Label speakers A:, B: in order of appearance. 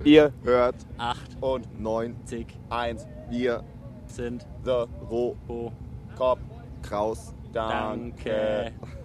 A: Ihr hört
B: 8
A: und 9, 1. Wir
B: sind
A: The Robo Cop Kraus. Danke.
B: Danke.